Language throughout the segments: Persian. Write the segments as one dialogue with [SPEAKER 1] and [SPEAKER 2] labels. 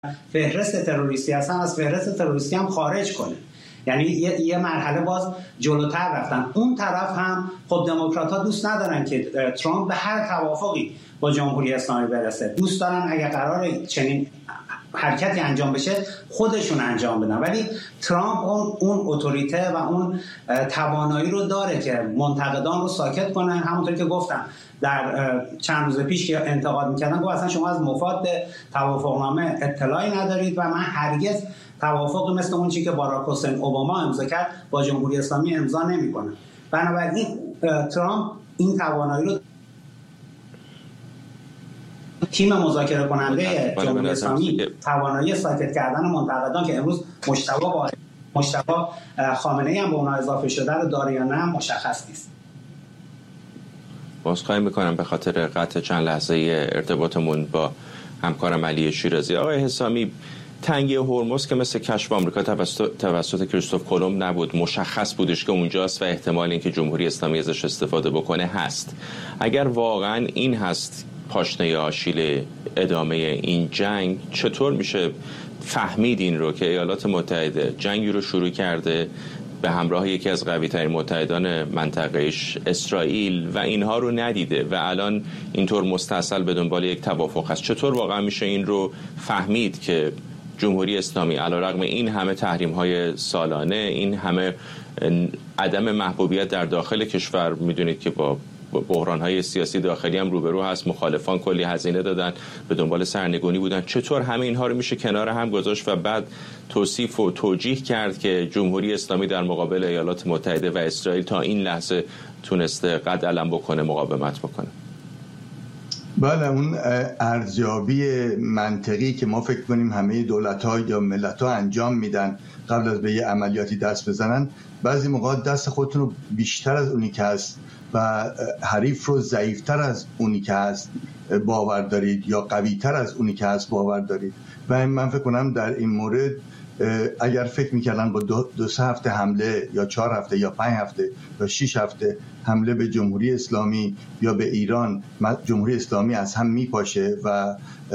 [SPEAKER 1] فهرست تروریستی هستن از فهرست تروریستی هم خارج کنه. یعنی یه مرحله باز جلوتر رفتن. اون طرف هم خب دموکرات‌ها دوست ندارن که ترامپ به هر توافقی با جمهوری اسلامی برسه. دوست دارن اگه قراره چنین حرکتی انجام بشه خودشون انجام بدن. ولی ترامپ اون اتوریته و اون توانایی رو داره که منتقدان رو ساکت کنن. همونطور که گفتم در چند روز پیش که انتقاد می‌کردن گفت اصلا شما از مفاد توافقنامه اطلاعی ندارید و من هرگز توافق مثل اون چیزی که باراک حسین اوباما امضا کرد با جمهوری اسلامی امضا نمی‌کنه. بنابراین ترامپ این توانایی رو تیم مذاکره کننده جمهوری اسلامی توانایی ساکت کردن منتقدان که امروز مجتبی خامنه‌ای هم به اونها اضافه شده رو داره یا نه مشخص نیست.
[SPEAKER 2] بازخواهی میکنم به خاطر قطع چند لحظه ارتباطمون با همکارم علی شیرازی. آقای حسامی، تنگه هرمز که مثل کشف آمریکا توسط کریستوف کلمب نبود، مشخص بودش که اونجاست و احتمال اینکه جمهوری اسلامی ازش استفاده بکنه هست. اگر واقعا این هست پاشنه آشیل ادامه این جنگ، چطور میشه فهمید این رو که ایالات متحده جنگی رو شروع کرده به همراه یکی از قوی ترین متحدان منطقهش اسرائیل و اینها رو ندیده و الان اینطور مستصل به دنبال یک توافق هست؟ چطور واقعا میشه این رو فهمید که جمهوری اسلامی علیرغم این همه تحریم‌های سالانه، این همه عدم محبوبیت در داخل کشور، میدونید که با بحران‌های سیاسی داخلی هم روبرو هست، مخالفان کلی هزینه دادن، به دنبال سرنگونی بودن، چطور همه اینها رو میشه کنار هم گذاشت و بعد توصیف و توجیه کرد که جمهوری اسلامی در مقابل ایالات متحده و اسرائیل تا این لحظه تونسته قد علم بکنه، مقاومت بکنه؟
[SPEAKER 3] بله، اون ارزیابی منطقی که ما فکر کنیم همه دولت‌ها یا ملت‌ها انجام میدن قبل از به یه عملیاتی دست بزنن، بعضی موقع دست خودتون رو بیشتر از اونی که هست و حریف رو ضعیفتر از اونی که هست باور دارید یا قویتر از اونی که هست باور دارید. و من فکر کنم در این مورد اگر فکر میکردن با 2-3 هفته حمله یا 4 هفته یا 5 هفته یا 6 هفته حمله به جمهوری اسلامی یا به ایران، جمهوری اسلامی از هم میپاشه و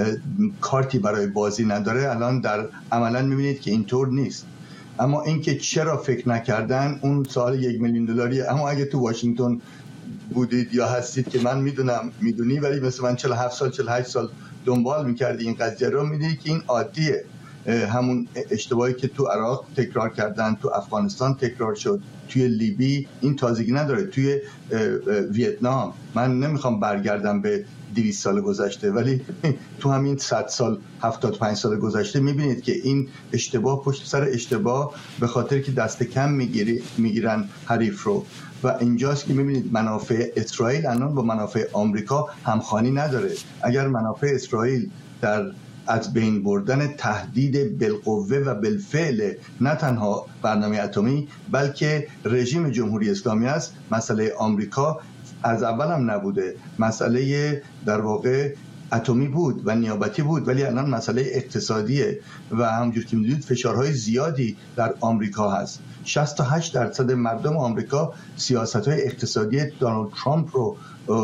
[SPEAKER 3] کارتی برای بازی نداره، الان در عملا میبینید که اینطور نیست. اما اینکه چرا فکر نکردن اون سوال $1,000,000. اما اگه تو واشنگتن بودید یا هستید که من میدونی، ولی مثل من 47 سال 48 سال دنبال میکردی این قضیه رو، میدونی که این عادیه. همون اشتباهی که تو عراق تکرار کردن، تو افغانستان تکرار شد، توی لیبی این تازگی نداره، توی ویتنام. من نمیخوام برگردم به 200 سال گذشته، ولی تو همین 100 سال 75 سال گذشته میبینید که این اشتباه پشت سر اشتباه به خاطر که دست کم میگیرن حریف رو. و اینجاست که میبینید منافع اسرائیل الان با منافع آمریکا همخوانی نداره. اگر منافع اسرائیل در از بین بردن تهدید بالقوه و بالفعل نه تنها برنامه اتمی بلکه رژیم جمهوری اسلامی است، مسئله آمریکا از اول هم نبوده، مسئله در واقع اتمی بود و نیابتی بود، ولی الان مسئله اقتصادیه و همونجور که می‌دونید فشارهای زیادی در آمریکا هست. 68% مردم آمریکا سیاست‌های اقتصادی دونالد ترامپ رو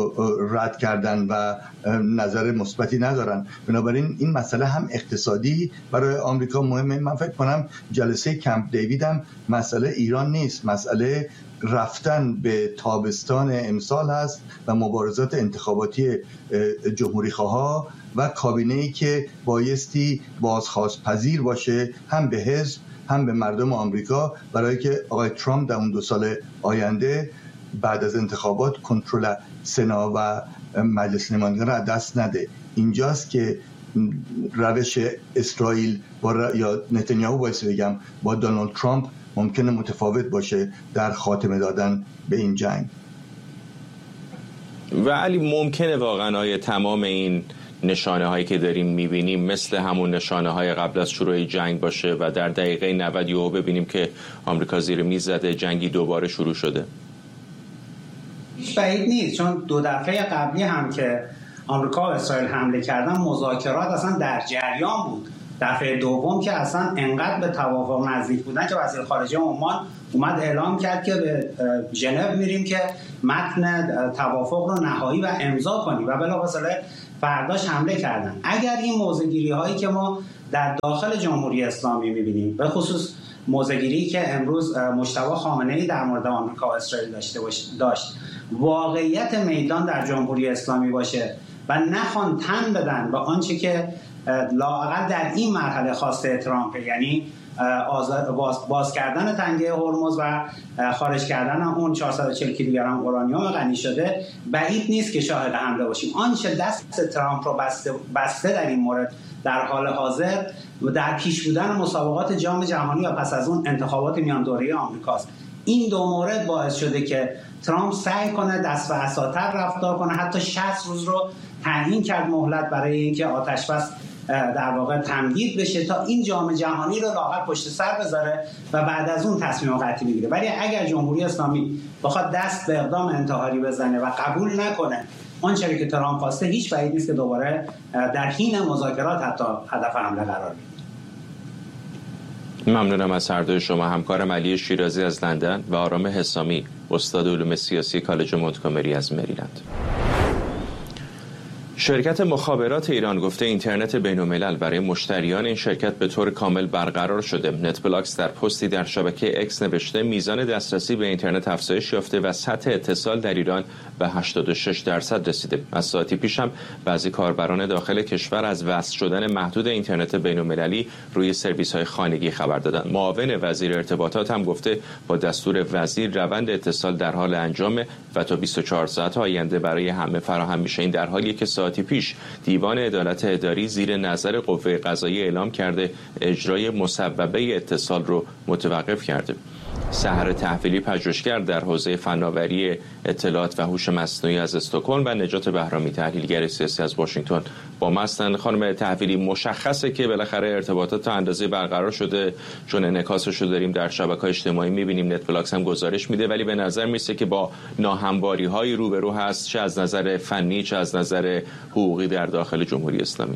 [SPEAKER 3] رد کردن و نظر مثبتی ندارن. بنابراین این مسئله هم اقتصادی برای آمریکا مهمه. من فکر کنم جلسه کمپ دیوید هم مسئله ایران نیست، مسئله رفتن به تابستان امسال هست و مبارزات انتخاباتی جمهوری‌خواها و کابینه‌ای که بایستی بازخواست پذیر باشه هم به حزب هم به مردم آمریکا، برای که آقای ترامپ در اون 2 سال آینده بعد از انتخابات کنترل سنا و مجلس نمایندگان را دست نده. اینجاست که روش اسرائیل یا نتانیاهو باید بگم با دونالد ترامپ ممکنه متفاوت باشه در خاتمه دادن به این جنگ.
[SPEAKER 2] و علی، ممکنه واقعا تمام این نشانه هایی که داریم میبینیم مثل همون نشانه های قبل از شروع جنگ باشه و در دقیقه 90 یهو ببینیم که آمریکا زیر میز زده، جنگی دوباره شروع شده؟
[SPEAKER 1] هیچ بعید نیست، چون 2 دفعه قبلی هم که آمریکا و اسرائیل حمله کردن مذاکرات اصلا در جریان بود. دفعه دوم که اصلا انقدر به توافق نزدیک بودن که وزیر خارجه عمان اومد اعلام کرد که به ژنو میریم که متن توافق رو نهایی و امضا کنیم و بلافاصله فرداش حمله کردن. اگر این موضع‌گیری هایی که ما در داخل جمهوری اسلامی می‌بینیم، به خصوص موضع‌گیری که امروز مجتبی خامنه‌ای در مورد آمریکا و اسرائیل داشت واقعیت میدان در جمهوری اسلامی باشه و نخوان تن بدن به آنچه که لااقل در این مرحله خواسته ترامپ، یعنی باز کردن تنگه هرمز و خارج کردن اون 440 کیلوگرم اورانیوم غنی شده، بعید نیست که شاهد حمله باشیم. آنچه دست ترامپ رو بسته در این مورد در حال حاضر و در پیش بودن مسابقات جام جهانی یا پس از اون انتخابات میان دوره آمریکاست. این دو مورد باعث شده که ترامپ سعی کنه دست و عصاتر رفتار کنه، حتی 60 روز رو تعیین کرد مهلت برای اینکه آتش‌بس در واقع تمدید بشه تا این جام جهانی رو لااقل پشت سر بذاره و بعد از اون تصمیم قطعی بگیره. ولی اگر جمهوری اسلامی بخواد دست به اقدام انتحاری بزنه و قبول نکنه آنچه که ترامپ خواسته، هیچ بعید نیست که دوباره در حین مذاکرات حتی هدف حمله قرار بگیره.
[SPEAKER 2] ممنونم از هر دوی شما. همکارم علی شیرازی از لندن و آرام حسامی، استاد علوم سیاسی کالج مونتگومری از مریلند. شرکت مخابرات ایران گفته اینترنت بین‌الملل برای مشتریان این شرکت به طور کامل برقرار شده. نت بلاکس در پستی در شبکه اکس نوشته میزان دسترسی به اینترنت افزایش یافته و سطح اتصال در ایران به 86% رسیده. از ساعتی پیش هم بعضی کاربران داخل کشور از وصل شدن محدود اینترنت بین‌المللی روی سرویس‌های خانگی خبر دادند. معاون وزیر ارتباطات هم گفته با دستور وزیر روند اتصال در حال انجامه و تا 24 ساعت آینده برای همه فراهم میشه. این در حالیه که ساعتی پیش دیوان عدالت اداری زیر نظر قوه قضاییه اعلام کرده اجرای مصوبه اتصال رو متوقف کرده. سحر تحویلی پژوهشگر در حوزه فناوری اطلاعات و هوش مصنوعی از استکهلم و نجات بهرامی تحلیلگر سیاسی از واشنگتن با ما هستند. خانم تحویلی، مشخصه که بالاخره ارتباطات تا اندازه برقرار شده، چون انعکاسش رو داریم در شبکه‌های اجتماعی می‌بینیم، نت بلاکس هم گزارش میده، ولی به نظر میسه که با ناهمواری‌های روبرو هست، چه از نظر فنی چه از نظر حقوقی در داخل جمهوری اسلامی.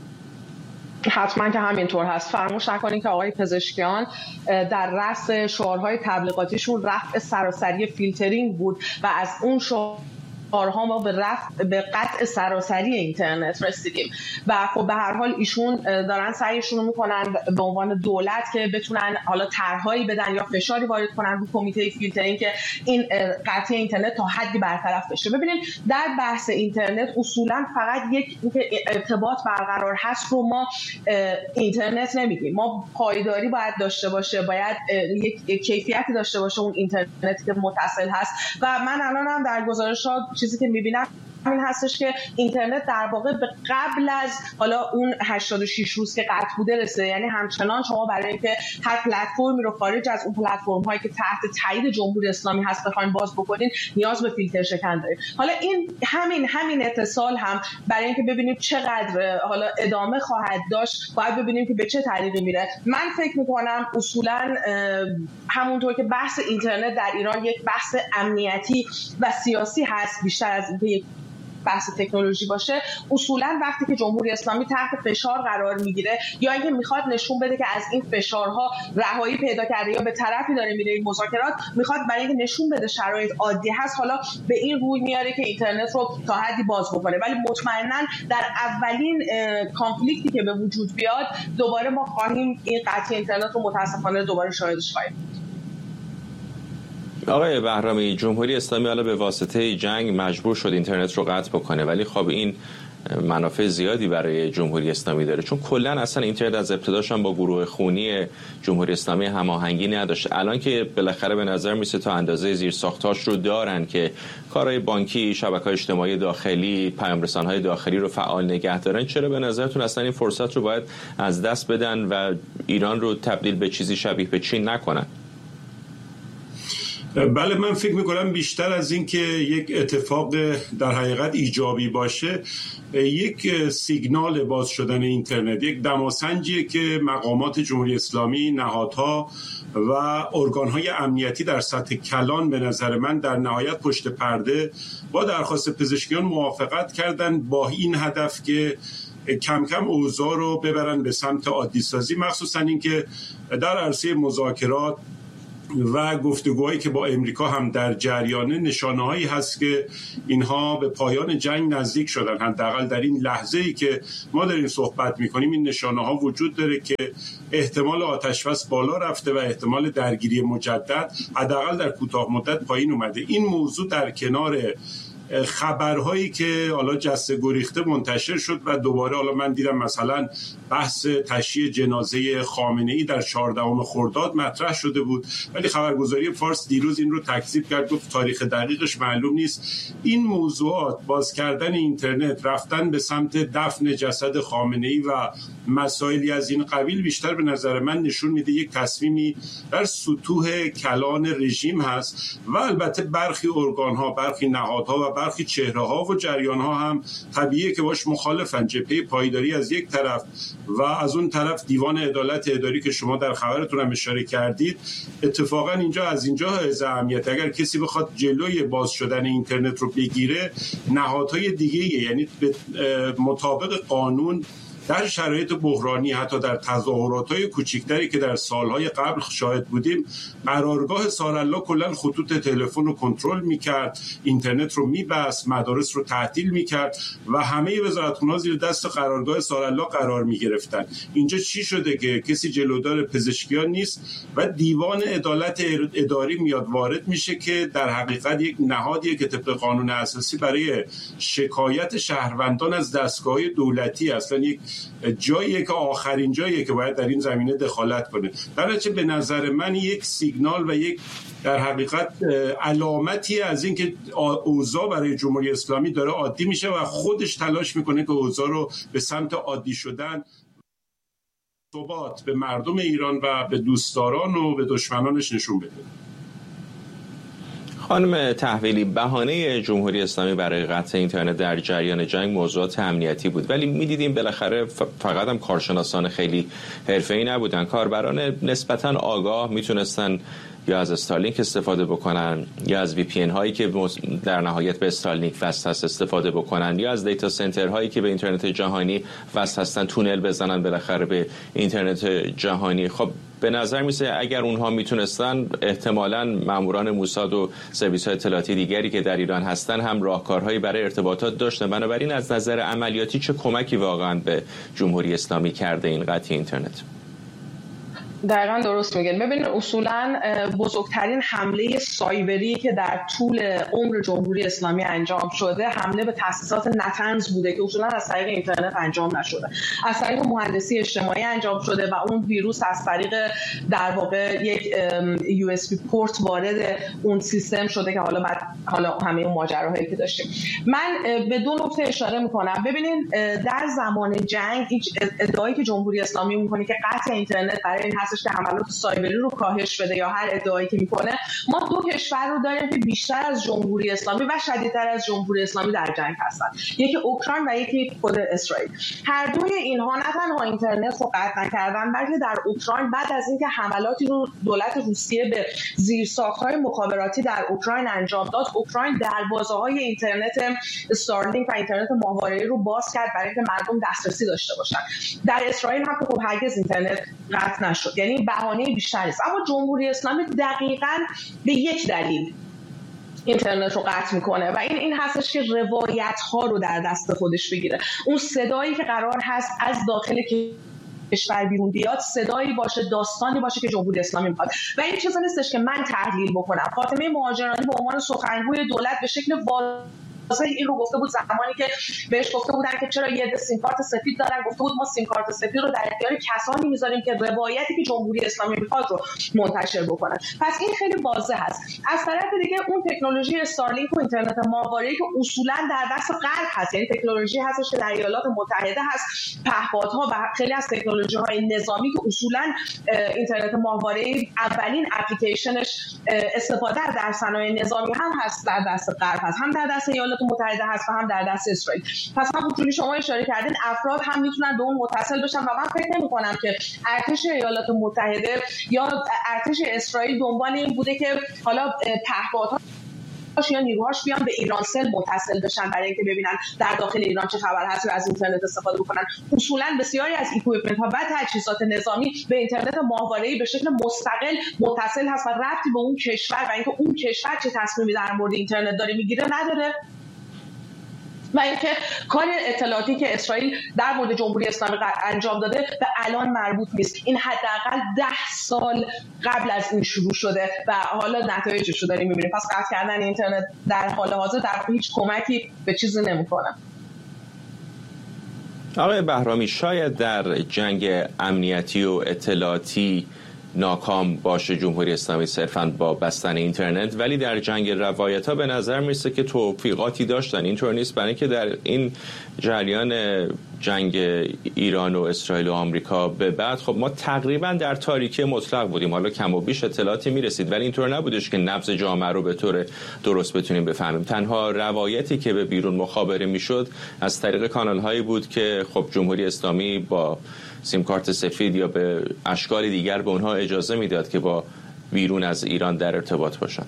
[SPEAKER 4] حتما که همینطور هست. فراموش نکنید که آقای پزشکیان در رأس شعارهای تبلیغاتیشون رفع سراسری فیلترینگ بود و از اون شعارها ما به قطع سراسری اینترنت رسیدیم و خب به هر حال ایشون دارن سعیشون رو میکنن به عنوان دولت که بتونن حالا طرحهایی بدن یا فشاری وارد کنن رو کمیته فیلترینگ که این قطع اینترنت تا حدی برطرف بشه. ببینید در بحث اینترنت اصولا فقط یک ارتباط برقرار هست رو ما اینترنت نمیگیم. ما پایداری باید داشته باشه، باید یک کیفیتی داشته باشه اون اینترنتی که متصل هست و من الانم در گزارشات چیزی که میبینم این هستش که اینترنت در واقع به قبل از حالا اون 86 روز که قطع بوده رسیده. یعنی همچنان شما برای اینکه هر پلتفرمی رو خارج از اون پلتفرم هایی که تحت تایید جمهوری اسلامی هست بخواید باز بکنین نیاز به فیلتر شکن دارید. حالا این همین اتصال هم برای اینکه ببینیم چقدر حالا ادامه خواهد داشت باید ببینیم که به چه طریقی میره. من فکر میکنم اصولا همونطور که بحث اینترنت در ایران یک بحث امنیتی و سیاسی هست بیشتر از اینکه بحث تکنولوژی باشه، اصولا وقتی که جمهوری اسلامی تحت فشار قرار میگیره یا اینکه میخواد نشون بده که از این فشارها رهایی پیدا کرده یا به طرفی داره میره این مذاکرات، میخواد برای اینکه نشون بده شرایط عادی هست حالا به این روی میاره که اینترنت رو تا حدی باز بکنه. ولی مطمئنا در اولین کانفلیکتی که به وجود بیاد دوباره ما خواهیم این قطع اینترنت رو متاسفانه دوباره شاهدش خواهیم.
[SPEAKER 2] آقای بهرامی، جمهوری اسلامی حالا به واسطه جنگ مجبور شد اینترنت رو قطع بکنه، ولی خب این منافع زیادی برای جمهوری اسلامی داره، چون کلا اصلا اینترنت از ابتداش هم با گروه خونی جمهوری اسلامی هماهنگی نداشته. الان که بالاخره به نظر میسه تا اندازه زیرساختاش رو دارن که کارهای بانکی، شبکه‌های اجتماعی داخلی، پیام‌رسان‌های داخلی رو فعال نگه دارن، چرا به نظرتون اصلا این فرصت رو باید از دست بدن و ایران رو تبدیل به چیزی شبیه به چین نکنن؟
[SPEAKER 5] بله، من فکر میکنم بیشتر از این که یک اتفاق در حقیقت ایجابی باشه، یک سیگنال باز شدن اینترنت، یک دماسنجیه که مقامات جمهوری اسلامی، نهادها و ارگانهای امنیتی در سطح کلان به نظر من در نهایت پشت پرده با درخواست پزشکیان موافقت کردن با این هدف که کم کم اوضاع رو ببرن به سمت عادی سازی، مخصوصا این که در عرصه مذاکرات و گفتگوهایی که با امریکا هم در جریانه نشانه‌هایی هست که اینها به پایان جنگ نزدیک شدن. حداقل در این لحظه‌ای که ما داریم صحبت می‌کنیم این نشانه‌ها وجود داره که احتمال آتش‌بس بالا رفته و احتمال درگیری مجدد حداقل در کوتاه مدت پایین اومده. این موضوع در کنار خبرهایی که حالا جسته گریخته منتشر شد و دوباره حالا من دیدم مثلا بحث تشییع جنازه خامنه‌ای در 14 خرداد مطرح شده بود، ولی خبرگزاری فارس دیروز این رو تکذیب کرد، گفت تاریخ دقیقش معلوم نیست. این موضوعات، باز کردن اینترنت، رفتن به سمت دفن جسد خامنه‌ای و مسائلی از این قبیل بیشتر به نظر من نشون میده یک تصمیمی در سطوح کلان رژیم هست و البته برخی ارگان‌ها، برخی نهادها و برخی چهره‌ها و جریان‌ها هم طبیعیه که باش مخالفن. جبهه پایداری از یک طرف و از اون طرف دیوان عدالت اداری که شما در خبرتون هم اشاره کردید. اتفاقا اینجا از اینجا حائز اهمیت، اگر کسی بخواد جلوی باز شدن اینترنت رو بگیره، نهادهای دیگه یعنی به مطابق قانون در شرایط بحرانی، حتی در تظاهرات‌های کوچکتری که در سالهای قبل شاهد بودیم، قرارگاه سارالله کلاً خطوط تلفن رو کنترل می‌کرد، اینترنت رو می‌بست، مدارس رو تعطیل می‌کرد و همه وزارتخونه‌ها زیر دست قرارگاه سارالله قرار می‌گرفتن. اینجا چی شده که کسی جلودار پزشکیان نیست و دیوان عدالت اداری میاد وارد میشه که در حقیقت یک نهادیه که طبق قانون اساسی برای شکایت شهروندان از دستگاه‌های دولتی اصلا یک جاییه که آخرین جاییه که باید در این زمینه دخالت کنه. در نتیجه به نظر من یک سیگنال و یک در حقیقت علامتی از این که اوضاع برای جمهوری اسلامی داره عادی میشه و خودش تلاش میکنه که اوضاع رو به سمت عادی شدن ثبات به مردم ایران و به دوستداران و به دشمنانش نشون بده.
[SPEAKER 2] خانم تحویلی، بهانه جمهوری اسلامی برای قطع اینترنت در جریان جنگ موضوعات امنیتی بود، ولی می‌دیدیم بالاخره فقط هم کارشناسان خیلی حرفه‌ای نبودن، کاربران نسبتاً آگاه میتونستن یا از استارلینک استفاده بکنن یا از VPN هایی که در نهایت به استارلینک وصل هست استفاده بکنن یا از دیتا سنتر هایی که به اینترنت جهانی وصل هستن تونل بزنن بالاخره به اینترنت جهانی. خب به نظر میسه اگر اونها میتونستن، احتمالاً ماموران موساد و سرویس‌های اطلاعاتی دیگری که در ایران هستن هم راهکارهایی برای ارتباطات داشتن. بنابراین از نظر عملیاتی چه کمکی واقعاً به جمهوری اسلامی کرده این قطع اینترنت؟
[SPEAKER 4] دقیقاً درست میگن. ببینید اصولاً بزرگترین حمله سایبری که در طول عمر جمهوری اسلامی انجام شده حمله به تأسیسات نتنز بوده که اصولاً از طریق اینترنت انجام نشده، از طریق مهندسی اجتماعی انجام شده و اون ویروس از طریق در واقع یک USB پورت وارد اون سیستم شده که حالا همه اون ماجراهایی که داشتیم. من به دو نکته اشاره میکنم. ببینید در زمان جنگ هیچ ادعایی که جمهوری اسلامی میکنه که قطع اینترنت برای این که حملات سایبری رو کاهش بده یا هر ادعایی که میکنه، ما دو کشور رو داریم که بیشتر از جمهوری اسلامی و شدیدتر از جمهوری اسلامی در جنگ هستن، یکی اوکراین و یکی خود اسرائیل. هر دوی اینها نه تنها اینترنت رو قطع نکردن، بلکه در اوکراین بعد از اینکه حملاتی رو دولت روسیه به زیرساخت‌های مخابراتی در اوکراین انجام داد، اوکراین دروازه‌های اینترنت استارلینک و اینترنت ماهواره‌ای رو باز کرد برای اینکه مردم دسترسی داشته باشن. در اسرائیل هم خب هرگز اینترنت قطع نشد، یعنی بهانه بیشتر نیست. اما جمهوری اسلامی دقیقاً به یک دلیل اینترنت رو قطع میکنه و این هستش که روایت ها رو در دست خودش بگیره. اون صدایی که قرار هست از داخل کشور بیرون بیاد صدایی باشه، داستانی باشه که جمهوری اسلامی میخواد و این چیزی نیستش که من تحلیل بکنم. فاطمه مهاجرانی به عنوان سخنگوی دولت به شکل این رو گفته بود زمانی که بهش گفته بودن که چرا یه سیم کارت سفید دارن، گفته بود ما سیم کارت سفید رو در اختیار کسانی میذاریم که روایتی که جمهوری اسلامی میخواد رو منتشر بکنن. پس این خیلی واضح هست. از طرف دیگه اون تکنولوژی استارلینک و اینترنت ماهواره‌ای که اصولا در دست غرب هست، یعنی تکنولوژی هستش که در ایالات متحده هست، پهپادها و خیلی از تکنولوژی‌های نظامی که اصولا اینترنت ماهواره‌ای اولین اپلیکیشنش استفاده در صنایع نظامی هم هست، در دست غرب هست، هم در دست ایالات متحده هست و هم در دست اسرائیل. پس همونجوری شما اشاره کردین افراد هم میتونن به اون متصل بشن و من فکر نمی‌کنم که ارتش ایالات متحده یا ارتش اسرائیل دنبال این بوده که حالا پهپادها یا نیروهاش بیان به ایرانسل متصل بشن برای اینکه ببینن در داخل ایران چه خبر هست و از اینترنت استفاده بکنن. اصولا بسیاری از اکویپمنت ها و تجهیزات نظامی به اینترنت ماهواره‌ای به شکل مستقل متصل هست و ربطی به اون کشور و اینکه اون کشور چه تصمیمی در مورد اینترنت داره میگیره نداره. و اینکه کار اطلاعاتی که اسرائیل در مورد جمهوری اسلامی انجام داده به الان مربوط نیست. این حداقل 10 سال قبل از این شروع شده و حالا نتایجش رو داریم می‌بینیم. پس قطع کردن اینترنت در حال حاضر در هیچ کمکی به چیزی نمی‌کنه.
[SPEAKER 2] آقای بهرامی، شاید در جنگ امنیتی و اطلاعاتی ناکام باشه جمهوری اسلامی صرفاً با بستن اینترنت، ولی در جنگ روایت‌ها به نظر میرسه که توفیقاتی داشتن. اینطور نیست؟ برای اینکه در این جریان جنگ ایران و اسرائیل و آمریکا به بعد خب ما تقریباً در تاریکی مطلق بودیم. حالا کم و بیش اطلاعاتی میرسید ولی اینطور نبودش که نبض جامعه رو به طور درست بتونیم بفهمیم. تنها روایتی که به بیرون مخابره میشد از طریق کانال‌هایی بود که خب جمهوری اسلامی با سیم کارت سفید یا به اشکال دیگر به اونها اجازه میداد که با بیرون از ایران در ارتباط باشن.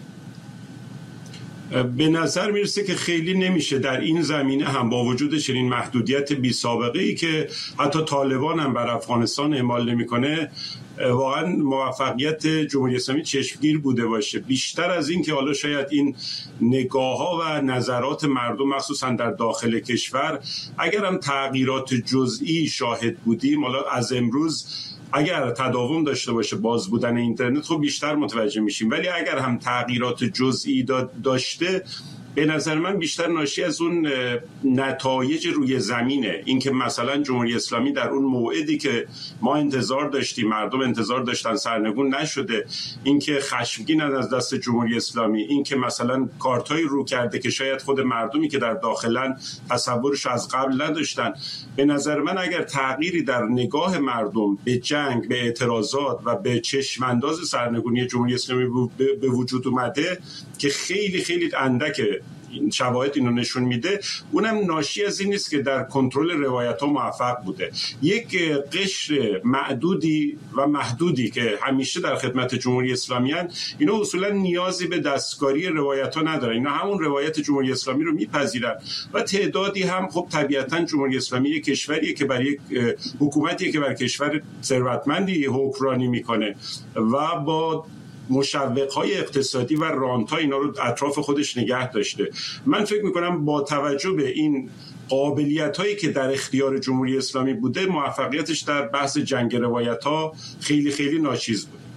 [SPEAKER 5] به نظر میرسه که خیلی نمیشه در این زمینه هم با وجود چنین محدودیت بی سابقه ای که حتی طالبان هم بر افغانستان اعمال نمیکنه واقعا موفقیت جمهوری اسلامی چشمگیر بوده باشه. بیشتر از این که حالا شاید این نگاه ها و نظرات مردم مخصوصا در داخل کشور اگر هم تغییرات جزئی شاهد بودیم، حالا از امروز اگر تداوم داشته باشه باز بودن اینترنت خب بیشتر متوجه میشیم، ولی اگر هم تغییرات جزئی داشته به نظر من بیشتر ناشی از اون نتایج روی زمینه. اینکه مثلا جمهوری اسلامی در اون موعدی که ما انتظار داشتیم، مردم انتظار داشتن، سرنگون نشده. اینکه خشمگین از دست جمهوری اسلامی، اینکه مثلا کارتای رو کرده که شاید خود مردمی که در داخلن تصورش از قبل نداشتن. به نظر من اگر تغییری در نگاه مردم به جنگ، به اعتراضات و به چشمانداز سرنگونی جمهوری اسلامی به وجود اومده که خیلی خیلی اندکه، شواهد اینو نشون میده، اونم ناشی از این نیست که در کنترل روایت ها موفق بوده. یک قشر معدودی و محدودی که همیشه در خدمت جمهوری اسلامی هستند، اینا اصولا نیازی به دستکاری روایت ها ندارن، اینا همون روایت جمهوری اسلامی رو میپذیرن و تعدادی هم خب طبیعتا جمهوری اسلامی یک کشوریه که برای یک حکومتیه که بر کشور ثروتمندی حکمرانی میکنه و با مشوق‌های اقتصادی و رانت‌ها اینا رو اطراف خودش نگه داشته. من فکر می‌کنم با توجه به این قابلیت‌هایی که در اختیار جمهوری اسلامی بوده، موفقیتش در بحث جنگ روایت‌ها خیلی خیلی ناچیز بود.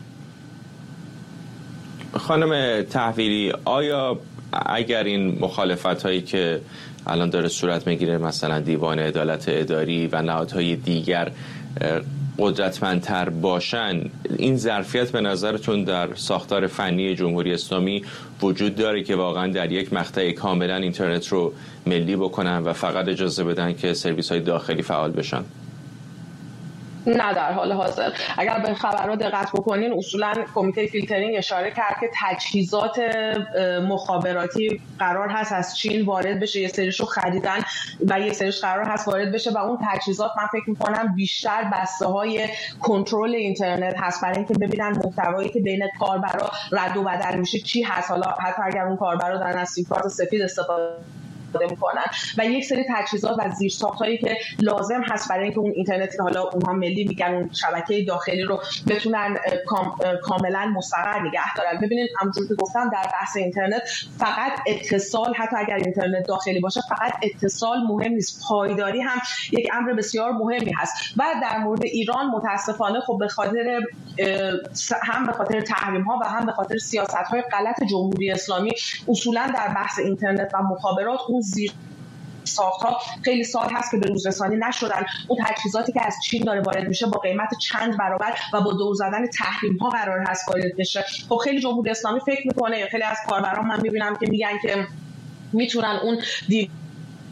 [SPEAKER 2] خانم تحویلی، آیا اگر این مخالفت‌هایی که الان داره صورت می‌گیره، مثلا دیوان عدالت اداری و نهادهای دیگر قدرتمندتر باشن، این ظرفیت به نظرتون در ساختار فنی جمهوری اسلامی وجود داره که واقعا در یک مقطع کاملا اینترنت رو ملی بکنن و فقط اجازه بدن که سرویس های داخلی فعال بشن؟
[SPEAKER 4] نه، در حال حاضر اگر به خبرها دقت بکنین اصولا کمیته فیلترینگ اشاره کرد که تجهیزات مخابراتی قرار هست از چین وارد بشه، یه سریشو خریدن و یه سریش قرار هست وارد بشه و اون تجهیزات من فکر می‌کنم بیشتر بسته‌های کنترل اینترنت هست برای اینکه ببینن محتوایی که بین کاربرا رد و بدل میشه چی هست، حالا حتی اگر اون کاربرا دارن از سیم کارت سفید استفاده میکنن و یک سری تجهیزات و زیرساختایی که لازم هست برای اینکه اون اینترنتی که حالا اونها ملی میگن، اون شبکه داخلی رو بتونن کاملا مستقر نگه دارن. ببینید همونجوری که گفتم در بحث اینترنت فقط اتصال، حتی اگر اینترنت داخلی باشه، فقط اتصال مهم نیست، پایداری هم یک امر بسیار مهمی هست. و در مورد ایران متاسفانه خب به خاطر هم به خاطر تحریم ها و هم به خاطر سیاست های غلط جمهوری اسلامی اصولا در بحث اینترنت و مخابرات زیر ساخت‌ها خیلی سال هست که به روز رسانی نشدن. اون تجهیزاتی که از چین داره وارد میشه با قیمت چند برابر و با دور زدن تحریم‌ها قرار هست وارد بشه. خب خیلی جمهوری اسلامی فکر میکنه، خیلی از کاربران من میبینم که میگن که میتونن اون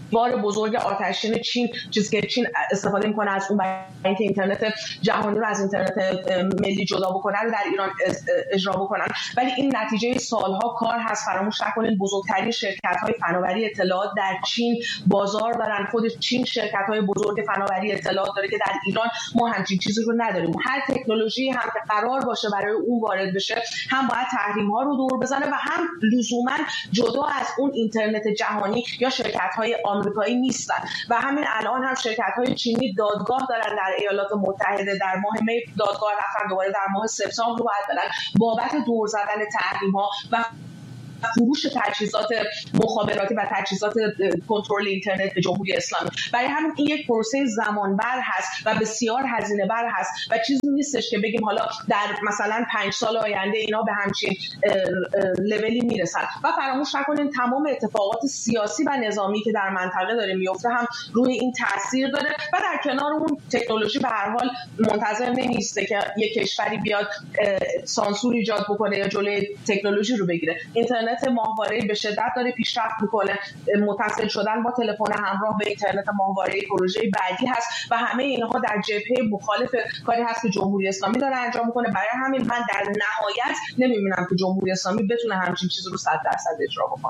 [SPEAKER 4] دیوار بزرگ آتشین چین، چیزی که چین استفاده میکنه از اون برای اینکه اینترنت جهانی رو از اینترنت ملی جدا بکنن رو در ایران اجرا بکنن. ولی این نتیجه سالها کار هست. فراموش نکنید بزرگترین شرکت‌های فناوری اطلاعات در چین بازار دارن. خود چین شرکت‌های بزرگ فناوری اطلاعات داره که در ایران ما همچین چیزی رو نداریم. هر تکنولوژی هم که قرار باشه برای اون وارد بشه هم باید تحریم‌ها رو دور بزنه و هم لزوما جدا از اون اینترنت جهانی یا شرکت‌های آمریکایی نیستن. و همین الان هم شرکت‌های چینی دادگاه دارن در ایالات متحده. در ماه می دادگاه رفتن، دوباره در ماه سپتامبر رو باید دارن بابت دور زدن تحریم‌ها و فروش تجهیزات مخابراتی و تجهیزات کنترل اینترنت به جمهوری اسلامی. برای همین این یک پروسه زمانبر هست و بسیار هزینه بر هست و چیزی نیستش که بگیم حالا در مثلا 5 سال آینده اینا به همچین لولی میرسن. و فراموش نکنین تمام اتفاقات سیاسی و نظامی که در منطقه داره میفته هم روی این تاثیر داره و در کنار اون تکنولوژی به هر حال منتظر نمیسته که یک کشوری بیاد سانسور ایجاد بکنه یا جلوی تکنولوژی رو بگیره. اینترنت ماهواره‌ای به شدت داره پیشرفت میکنه. متصل شدن با تلفن همراه به اینترنت ماهواره‌ای پروژه بعدی هست و همه اینها در جبهه مخالف کاری هست که جمهوری اسلامی داره انجام میکنه. برای همین من در نهایت نمیبینم که جمهوری اسلامی بتونه همچین چیزی رو 100% اجرا بکنه.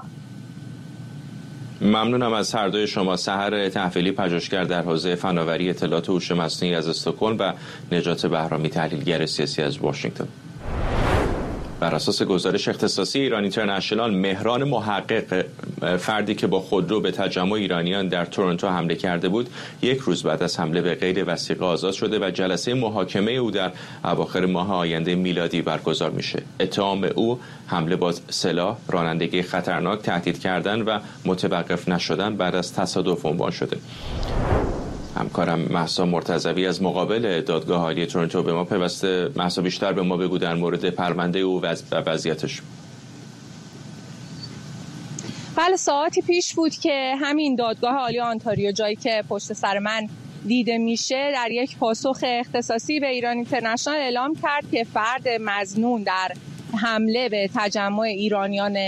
[SPEAKER 2] ممنونم از هر دوی شما. سحر تحویلی، پژوهشگر در حوزه فناوری اطلاعات و هوش مصنوعی از استکهلم و نجات بهرامی، تحلیلگر سیاسی از واشنگتن. بر اساس گزارش اختصاصی ایران اینترنشنال، مهران محقق، فردی که با خودرو به تجمع ایرانیان در تورنتو حمله کرده بود، 1 روز بعد از حمله به غیر وثیقه آزاد شده و جلسه محاکمه او در اواخر ماه آینده میلادی برگزار میشه. اتهام او حمله با سلاح، رانندگی خطرناک، تهدید کردن و متوقف نشدن بعد از تصادف عنوان شده. همکارم مهسا مرتضوی از مقابل دادگاه عالی تورنتو به ما پیوسته. مهسا، بیشتر به ما بگو در مورد پرونده او و وضعیتش.
[SPEAKER 6] بله، ساعتی پیش بود که همین دادگاه عالی آنتاریو، جایی که پشت سر من دیده میشه، در یک پاسخ اختصاصی به ایران اینترنشنال اعلام کرد که فرد مظنون در حمله به تجمع ایرانیان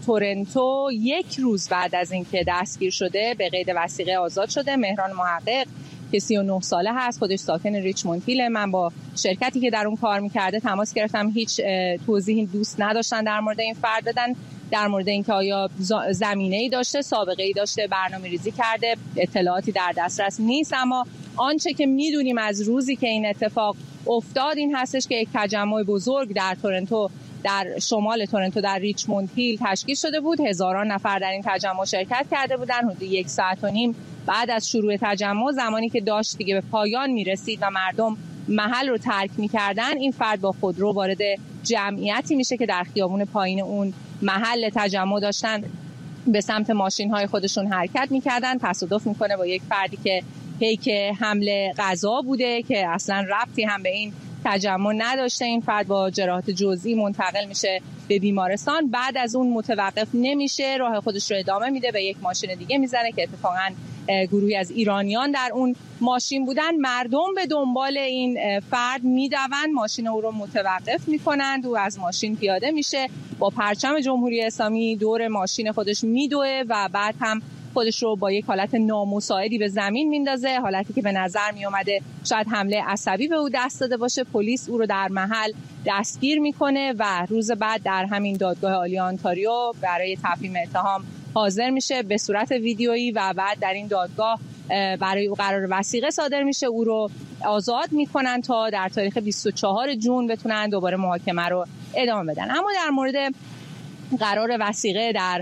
[SPEAKER 6] تورنتو 1 روز بعد از اینکه دستگیر شده به قید وثیقه آزاد شده. مهران محقق که 39 ساله هست، خودش ساکن ریچموند هیل. من با شرکتی که در اون کار میکرده تماس گرفتم، هیچ توضیحی دوست نداشتن در مورد این فرد بدن، در مورد اینکه آیا زمینه‌ای داشته، سابقه‌ای داشته، برنامه‌ریزی کرده. اطلاعاتی در دسترس نیست. اما آنچه که میدونیم از روزی که این اتفاق افتاد این هستش که یک تجمع بزرگ در تورنتو، در شمال تورنتو در ریچموند هیل تشکیل شده بود. هزاران نفر در این تجمع شرکت کرده بودند. حدود 1.5 ساعت بعد از شروع تجمع، زمانی که داشت دیگه به پایان میرسید و مردم محل رو ترک میکردن، این فرد با خودرو وارد جمعیتی میشه که در خیابون پایین اون محل تجمع داشتن به سمت ماشین‌های خودشون حرکت میکردن. تصادف میکنه با یک فردی که پیک حمله غذا بوده که اصلا ربطی هم به این تجمع نداشته. این فرد با جراحات جزئی منتقل میشه به بیمارستان. بعد از اون متوقف نمیشه، راه خودش رو ادامه میده، به یک ماشین دیگه میزنه که اتفاقا گروهی از ایرانیان در اون ماشین بودن. مردم به دنبال این فرد میدوند، ماشین او رو متوقف میکنند، او از ماشین پیاده میشه، با پرچم جمهوری اسلامی دور ماشین خودش میدوه و بعد هم خودش رو با یک حالت نامساعدی به زمین میندازه، حالتی که به نظر می اومده شاید حمله عصبی به او دست داده باشه. پلیس او رو در محل دستگیر میکنه و روز بعد در همین دادگاه عالی آنتاریو برای تفهیم اتهام حاضر میشه به صورت ویدیویی و بعد در این دادگاه برای او قرار وثیقه صادر میشه. او رو آزاد میکنن تا در تاریخ 24 جون بتونن دوباره محاکمه رو ادامه بدن. اما در مورد قرار وثیقه در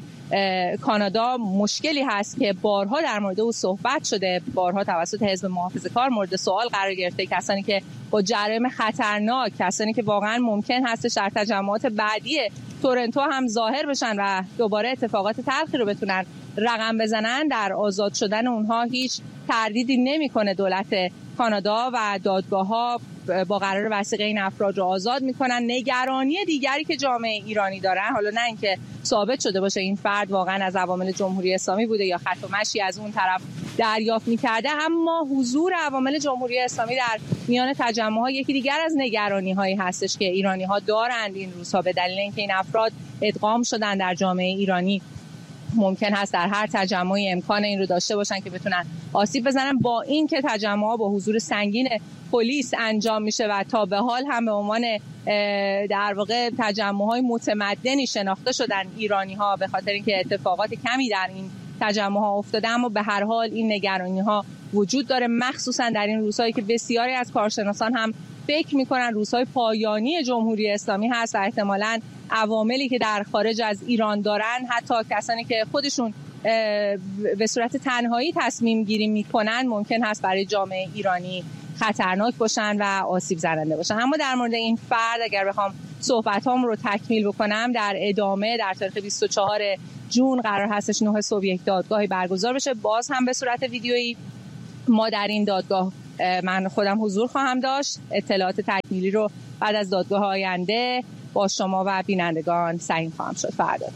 [SPEAKER 6] کانادا مشکلی هست که بارها در مورد او صحبت شده، بارها توسط حزب محافظه‌کار مورد سوال قرار گرفته. کسانی که با جرایم خطرناک، کسانی که واقعا ممکن هستش در تجمعات بعدی تورنتو هم ظاهر بشن و دوباره اتفاقات تلخی رو بتونن رقم بزنن، در آزاد شدن اونها هیچ تردیدی نمیکنه دولت کانادا و دادگاه‌ها با قرار وثیقه این افراد رو آزاد میکنن. نگرانی دیگری که جامعه ایرانی دارن، حالا نه اینکه ثابت شده باشه این فرد واقعا از عوامل جمهوری اسلامی بوده یا خط و مشی از اون طرف دریافت میکرده، اما حضور عوامل جمهوری اسلامی در میان تجمع‌ها یکی دیگر از نگرانی‌هایی هستش که ایرانی‌ها دارند این روزها به دلیل اینکه این افراد ادغام شدن در جامعه ایرانی ممکن هست در هر تجمعی امکان این رو داشته باشن که بتونن آسیب بزنن، با این که تجمع‌ها با حضور سنگین پلیس انجام میشه و تا به حال هم به عنوان در واقع تجمع‌های متمدنی شناخته شدن ایرانی‌ها به خاطر اینکه اتفاقات کمی در این تجمع‌ها افتاده، اما به هر حال این نگرانی‌ها وجود داره، مخصوصا در این روزهایی که بسیاری از کارشناسان هم فکر می‌کنن روزهای پایانی جمهوری اسلامی هست و احتمالاً عواملی که در خارج از ایران دارن، حتی کسانی که خودشون به صورت تنهایی تصمیم گیری میکنن، ممکن هست برای جامعه ایرانی خطرناک باشن و آسیب زننده باشن. اما در مورد این فرد اگر بخوام صحبتام رو تکمیل بکنم، در ادامه در تاریخ 24 جون قرار هستش 9 صبح یک دادگاهی برگزار بشه، باز هم به صورت ویدیویی. ما در این دادگاه من خودم حضور خواهم داشت. اطلاعات تکمیلی رو بعد از دادگاه آینده با شما و بینندگان سعی خواهم شد. فرداد.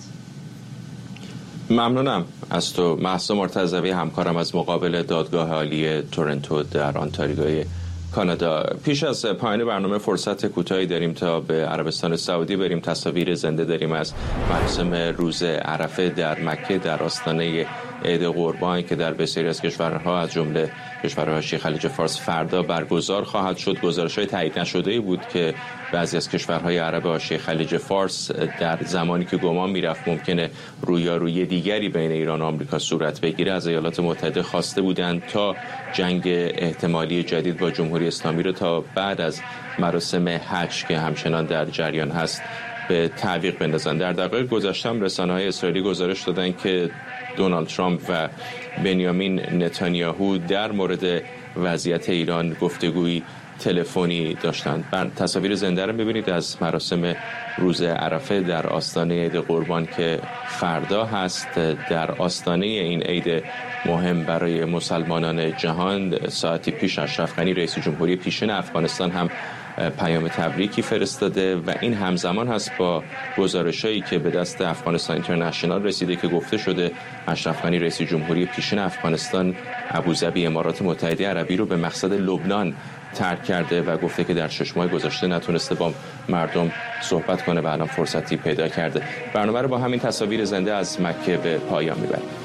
[SPEAKER 2] ممنونم از تو مهسا مرتضوی، همکارم از مقابل دادگاه عالی تورنتو در آنتاریوی کانادا. پیش از پایان برنامه فرصت کوتاهی داریم تا به عربستان سعودی بریم. تصاویر زنده داریم از مراسم روز عرفه در مکه در آستانه عید قربان که در بسیاری از کشورها از جمله کشورهای حاشیه خلیج فارس فردا برگزار خواهد شد. گزارش‌های تایید نشده‌ای بود که بعضی از کشورهای عرب حاشیه خلیج فارس در زمانی که گمان می‌رفت ممکنه رویارویی دیگری بین ایران و آمریکا صورت بگیره، از ایالات متحده خواسته بودند تا جنگ احتمالی جدید با جمهوری اسلامی رو تا بعد از مراسم حج که همچنان در جریان هست به تعویق بندازن. در دقایق گذشته رسانه‌های اسرائیلی گزارش دادن که دونالد ترامپ و بنیامین نتانیاهو در مورد وضعیت ایران گفتگوی تلفنی داشتند. تصاویر زنده رو می‌بینید از مراسم روز عرفه در آستانه عید قربان که فردا هست. در آستانه این عید مهم برای مسلمانان جهان ساعتی پیش اشرف غنی رئیس جمهوری پیشین افغانستان هم پیام تبریکی فرستاده و این همزمان هست با گزارشایی که به دست افغانستان اینترنشنال رسیده که گفته شده اشرف غنی رئیس جمهوری پیشین افغانستان ابوظبی امارات متحده عربی رو به مقصد لبنان ترک کرده و گفته که در 6 ماه گذشته نتونسته با مردم صحبت کنه و الان فرصتی پیدا کرده. برنامه رو با همین تصاویر زنده از مکه به پایان میبریم.